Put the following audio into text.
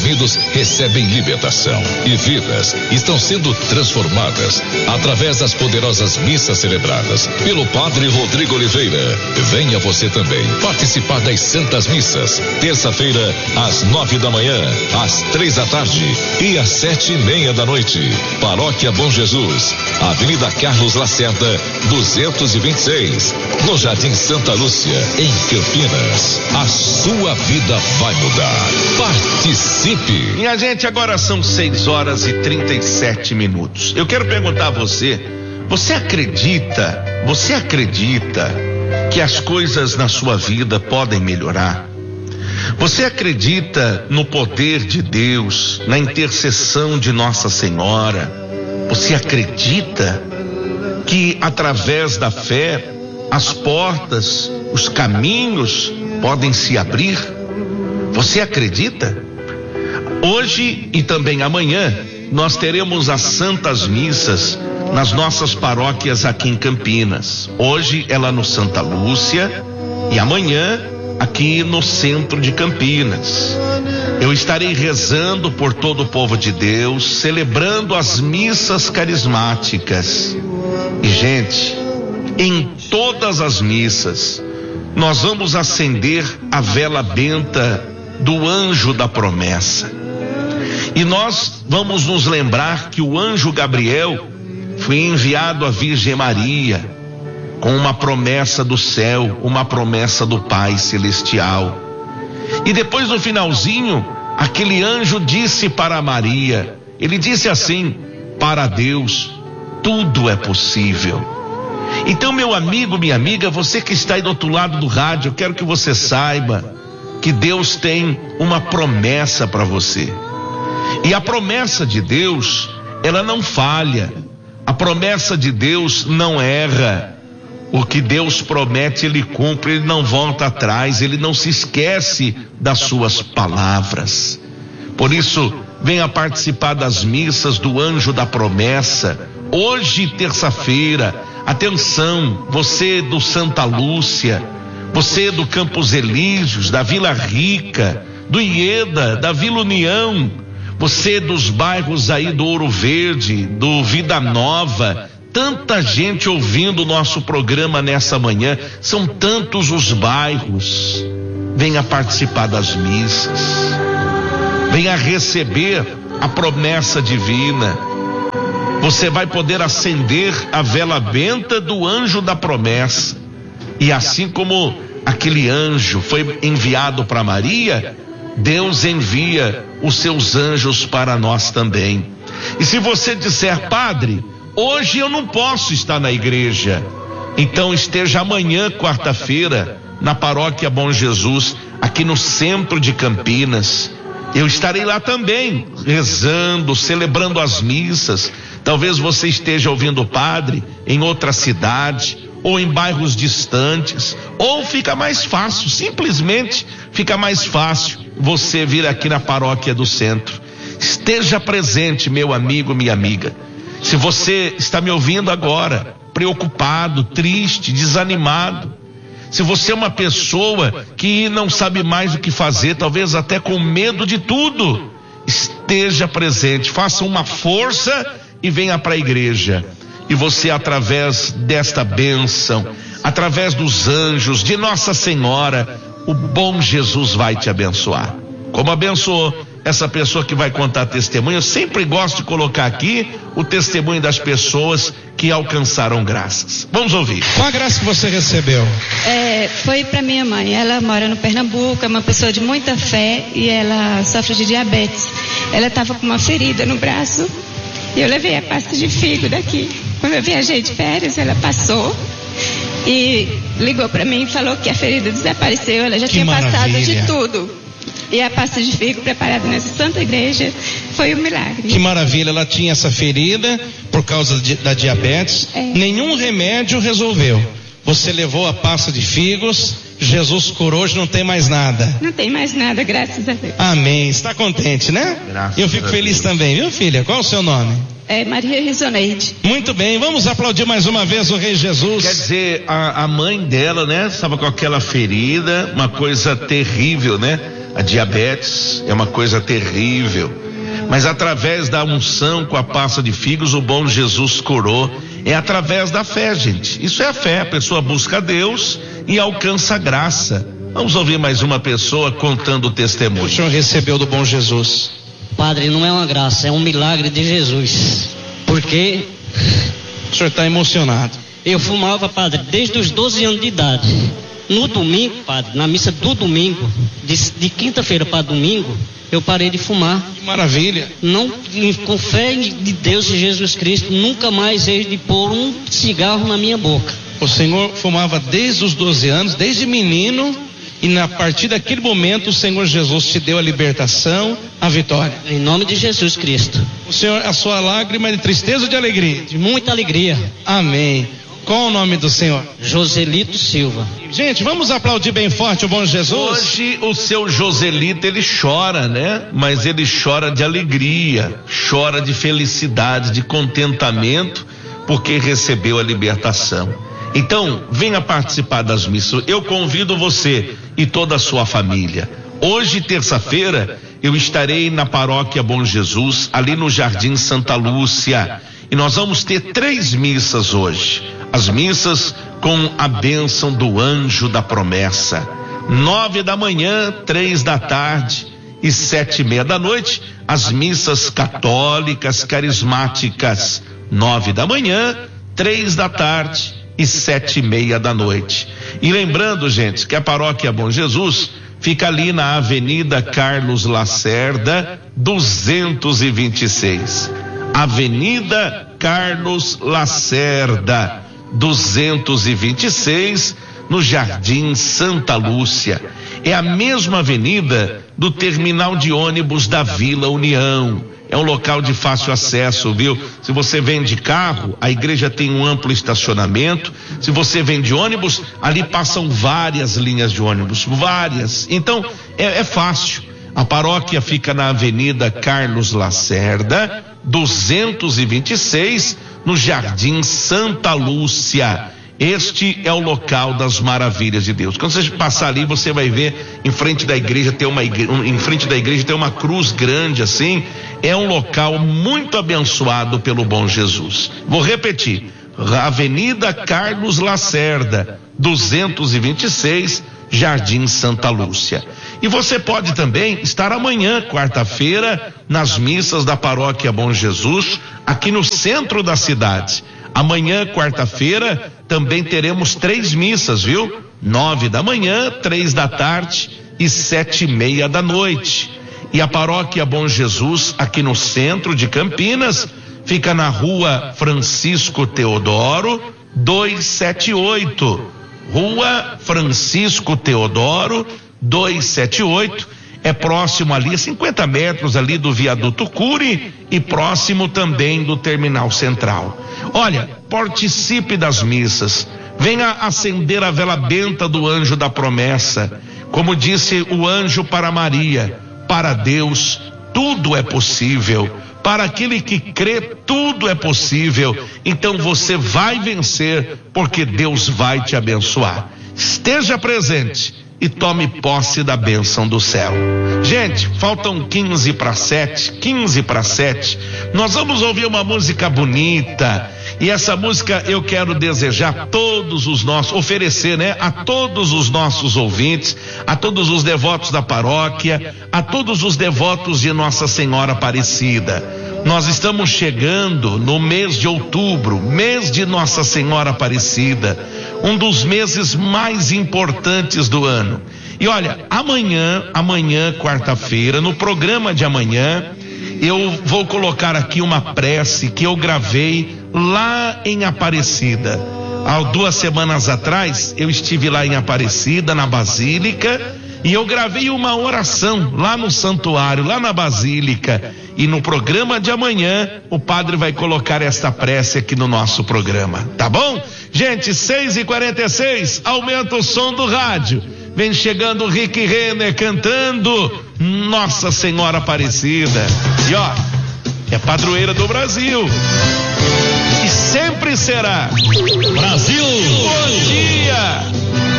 oprimidos recebem libertação e vidas estão sendo transformadas através das poderosas missas celebradas pelo Padre Rodrigo Oliveira. Venha você também participar das Santas Missas, terça-feira às 9 da manhã, às 3 da tarde e às 7:30 da noite. Paróquia Bom Jesus, Avenida Carlos Lacerda, 226, no Jardim Santa Lúcia, em Campinas. A sua vida vai mudar. Participe! Minha gente, agora são 6:37. Eu quero perguntar a você acredita que as coisas na sua vida podem melhorar? Você acredita no poder de Deus, na intercessão de Nossa Senhora? Você acredita que através da fé as portas, os caminhos podem se abrir? Você acredita? Hoje e também amanhã nós teremos as Santas Missas nas nossas paróquias aqui em Campinas. Hoje é lá no Santa Lúcia e amanhã aqui no centro de Campinas. Eu estarei rezando por todo o povo de Deus, celebrando as missas carismáticas. E, gente, em todas as missas nós vamos acender a vela benta do anjo da promessa. E nós vamos nos lembrar que o anjo Gabriel foi enviado à Virgem Maria com uma promessa do céu, uma promessa do Pai Celestial. E depois no finalzinho, aquele anjo disse para Maria, ele disse assim: para Deus tudo é possível. Então, meu amigo, minha amiga, você que está aí do outro lado do rádio, eu quero que você saiba que Deus tem uma promessa para você. E a promessa de Deus, ela não falha. A promessa de Deus não erra. O que Deus promete, Ele cumpre, Ele não volta atrás, Ele não se esquece das suas palavras. Por isso, venha participar das missas do Anjo da Promessa. Hoje, terça-feira, atenção, você do Santa Lúcia, você do Campos Elíseos, da Vila Rica, do Ieda, da Vila União, você dos bairros aí do Ouro Verde, do Vida Nova, tanta gente ouvindo o nosso programa nessa manhã, são tantos os bairros. Venha participar das missas, venha receber a promessa divina. Você vai poder acender a vela benta do anjo da promessa. E assim como aquele anjo foi enviado para Maria, Deus envia os seus anjos para nós também. E se você disser: padre, hoje eu não posso estar na igreja, então esteja amanhã, quarta-feira, na Paróquia Bom Jesus, aqui no centro de Campinas. Eu estarei lá também, rezando, celebrando as missas. Talvez você esteja ouvindo o padre em outra cidade, ou em bairros distantes, ou fica mais fácil, simplesmente fica mais fácil você vir aqui na paróquia do centro. Esteja presente, meu amigo, minha amiga. Se você está me ouvindo agora, preocupado, triste, desanimado, se você é uma pessoa que não sabe mais o que fazer, talvez até com medo de tudo, esteja presente, faça uma força e venha para a igreja. E você, através desta bênção, através dos anjos, de Nossa Senhora, o bom Jesus vai te abençoar. Como abençoou essa pessoa que vai contar testemunho. Eu sempre gosto de colocar aqui o testemunho das pessoas que alcançaram graças. Vamos ouvir. Qual a graça que você recebeu? Foi para minha mãe. Ela mora no Pernambuco, é uma pessoa de muita fé e ela sofre de diabetes. Ela estava com uma ferida no braço e eu levei a pasta de figo daqui. Quando eu viajei de férias, ela passou e ligou para mim e falou que a ferida desapareceu. Ela já tinha passado de tudo. E a pasta de figo preparada nessa santa igreja foi um milagre. Que maravilha, ela tinha essa ferida por causa da diabetes. Nenhum remédio resolveu. Você levou a pasta de figos, Jesus curou, hoje não tem mais nada. Não tem mais nada, graças a Deus. Amém, está contente, né? Graças Eu fico feliz também, viu, filha? Qual é o seu nome? Maria Rizoneide. Muito bem, vamos aplaudir mais uma vez o Rei Jesus. Quer dizer, a mãe dela, né, estava com aquela ferida, uma coisa terrível, né? A diabetes é uma coisa terrível, mas através da unção com a pasta de figos, o bom Jesus curou. É através da fé, gente. Isso é a fé. A pessoa busca a Deus e alcança a graça. Vamos ouvir mais uma pessoa contando o testemunho. O senhor recebeu do bom Jesus? Padre, não é uma graça, é um milagre de Jesus. Porque o senhor está emocionado. Eu fumava, padre, desde os 12 anos de idade. No domingo, padre, na missa do domingo, de quinta-feira para domingo, eu parei de fumar. Que maravilha. Não, com fé de Deus e Jesus Cristo, nunca mais hei de pôr um cigarro na minha boca. O senhor fumava desde os 12 anos, desde menino, e a partir daquele momento o Senhor Jesus te deu a libertação, a vitória. Em nome de Jesus Cristo. O senhor, a sua lágrima de tristeza ou de alegria? De muita alegria. Amém. Qual o nome do senhor? Joselito Silva. Gente, vamos aplaudir bem forte o bom Jesus? Hoje o seu Joselito, ele chora, né? Mas ele chora de alegria, chora de felicidade, de contentamento, porque recebeu a libertação. Então, venha participar das missas. Eu convido você e toda a sua família. Hoje, terça-feira, eu estarei na paróquia Bom Jesus, ali no Jardim Santa Lúcia. E nós vamos ter 3 missas hoje. As missas com a bênção do anjo da promessa. 9 da manhã, 3 da tarde e 7:30 da noite. As missas católicas, carismáticas. 9 da manhã, 3 da tarde e 7:30 da noite. E lembrando, gente, que a paróquia Bom Jesus fica ali na Avenida Carlos Lacerda, 226. Avenida Carlos Lacerda, 226, no Jardim Santa Lúcia. É a mesma avenida do terminal de ônibus da Vila União. É um local de fácil acesso, viu? Se você vem de carro, a igreja tem um amplo estacionamento. Se você vem de ônibus, ali passam várias linhas de ônibus, várias. Então, é fácil. A paróquia fica na Avenida Carlos Lacerda, 226, no Jardim Santa Lúcia. Este é o local das maravilhas de Deus. Quando você passar ali, você vai ver em frente da igreja tem uma cruz grande assim. É um local muito abençoado pelo bom Jesus. Vou repetir: Avenida Carlos Lacerda, 226, Jardim Santa Lúcia. E você pode também estar amanhã, quarta-feira, nas missas da paróquia Bom Jesus, aqui no centro da cidade. Amanhã, quarta-feira, também teremos 3 missas, viu? 9 da manhã, 3 da tarde e 7:30 da noite. E a paróquia Bom Jesus, aqui no centro de Campinas, fica na rua Francisco Teodoro, 278. Rua Francisco Teodoro, 278. É próximo ali, 50 metros ali do viaduto Cury e próximo também do terminal central. Olha, participe das missas, venha acender a vela benta do anjo da promessa. Como disse o anjo para Maria, para Deus tudo é possível, para aquele que crê tudo é possível. Então você vai vencer, porque Deus vai te abençoar. Esteja presente e tome posse da bênção do céu. Gente, faltam 15 para 7. Nós vamos ouvir uma música bonita. E essa música eu quero desejar a todos os nossos, oferecer, né? A todos os nossos ouvintes, a todos os devotos da paróquia, a todos os devotos de Nossa Senhora Aparecida. Nós estamos chegando no mês de outubro, mês de Nossa Senhora Aparecida, um dos meses mais importantes do ano. E olha, amanhã, quarta-feira, no programa de amanhã, eu vou colocar aqui uma prece que eu gravei lá em Aparecida. Há 2 semanas atrás, eu estive lá em Aparecida, na Basílica, e eu gravei uma oração lá no santuário, lá na Basílica. E no programa de amanhã, o padre vai colocar esta prece aqui no nosso programa, tá bom? Gente, 6h46, aumenta o som do rádio. Vem chegando o Rick Renner cantando Nossa Senhora Aparecida. E ó, é padroeira do Brasil. E sempre será. Brasil! Bom dia!